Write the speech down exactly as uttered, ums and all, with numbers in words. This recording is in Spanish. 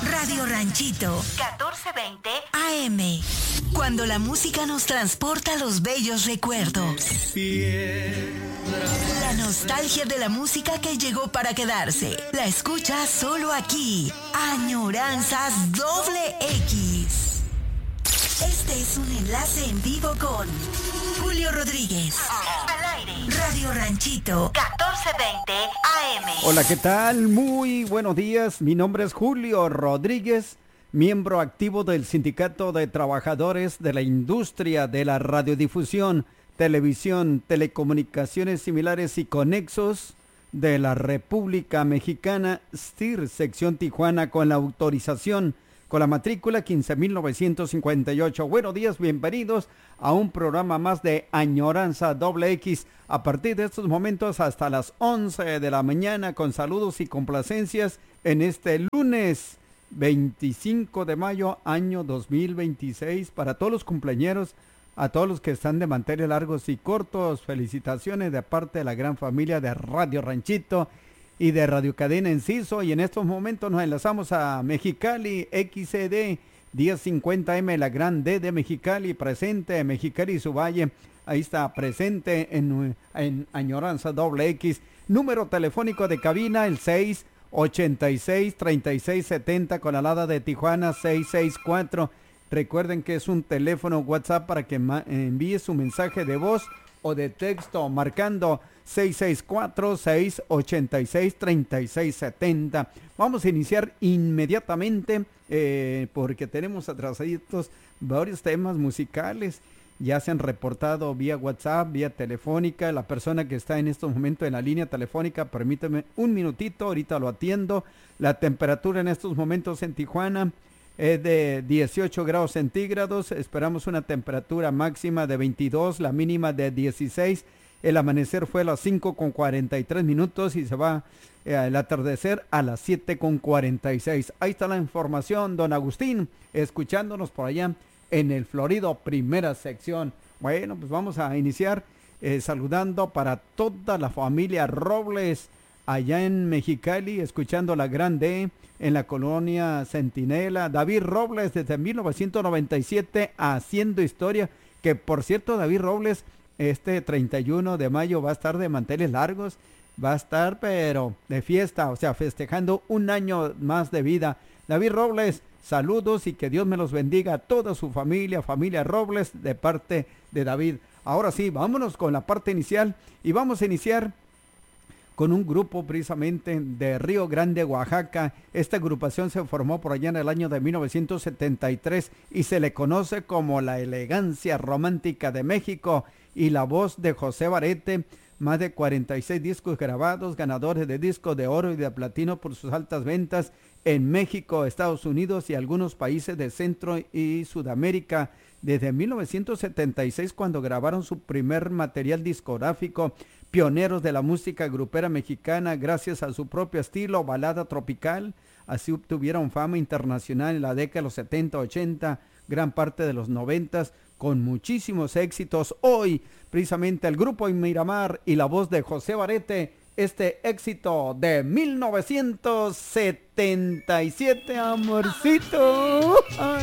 Radio Ranchito, catorce veinte A M. Cuando la música nos transporta a los bellos recuerdos. La nostalgia de la música que llegó para quedarse. La escuchas solo aquí. Añoranzas doble X. Este es un enlace en vivo con Julio Rodríguez. Al aire. Radio Ranchito, catorce veinte A M. Hola, ¿qué tal? Muy buenos días. Mi nombre es Julio Rodríguez, miembro activo del Sindicato de Trabajadores de la Industria de la Radiodifusión, Televisión, Telecomunicaciones Similares y Conexos de la República Mexicana, S T I R, sección Tijuana, con la autorización, con la matrícula quince mil novecientos cincuenta y ocho. Buenos días, bienvenidos a un programa más de Añoranza Doble X. A partir de estos momentos hasta las once de la mañana, con saludos y complacencias en este lunes veinticinco de mayo, año dos mil veintiséis. Para todos los cumpleañeros, a todos los que están de manteles largos y cortos, felicitaciones de parte de la gran familia de Radio Ranchito y de Radio Cadena Enciso. Y en estos momentos nos enlazamos a Mexicali, X C D diez cincuenta M, la gran D de Mexicali, presente en Mexicali y su valle. Ahí está presente en, en Añoranza Doble X. Número telefónico de cabina, el seis ochenta y seis, treinta y seis setenta, con alada de Tijuana, seis seis cuatro. Recuerden que es un teléfono WhatsApp para que envíe su mensaje de voz o de texto marcando seis seis cuatro, seis ochenta y seis, treinta y seis setenta. Vamos a iniciar inmediatamente eh, porque tenemos atrasaditos varios temas musicales. Ya se han reportado vía WhatsApp, vía telefónica. La persona que está en estos momentos en la línea telefónica, permíteme un minutito, ahorita lo atiendo. La temperatura en estos momentos en Tijuana es de dieciocho grados centígrados. Esperamos una temperatura máxima de veintidós, la mínima de dieciséis. El amanecer fue a las cinco con cuarenta y tres minutos y se va eh, el atardecer a las siete con cuarenta y seis. Ahí está la información, don Agustín, escuchándonos por allá en el Florido, primera sección. Bueno, pues vamos a iniciar eh, saludando para toda la familia Robles allá en Mexicali, escuchando la Grande en la colonia Centinela. David Robles desde mil novecientos noventa y siete haciendo historia, que por cierto David Robles este treinta y uno de mayo va a estar de manteles largos, va a estar pero de fiesta, o sea, festejando un año más de vida. David Robles, saludos y que Dios me los bendiga a toda su familia, familia Robles, de parte de David. Ahora sí, vámonos con la parte inicial y vamos a iniciar con un grupo precisamente de Río Grande, Oaxaca. Esta agrupación se formó por allá en el año de mil novecientos setenta y tres y se le conoce como la elegancia romántica de México, y la voz de José Barete. Más de cuarenta y seis discos grabados, ganadores de discos de oro y de platino por sus altas ventas en México, Estados Unidos y algunos países de Centro y Sudamérica. Desde mil novecientos setenta y seis, cuando grabaron su primer material discográfico, pioneros de la música grupera mexicana gracias a su propio estilo, balada tropical. Así obtuvieron fama internacional en la década de los setenta, ochenta, gran parte de los noventa, con muchísimos éxitos. Hoy, precisamente, el grupo Miramar y la voz de José Barete, este éxito de mil novecientos setenta y siete, amorcito. Ay.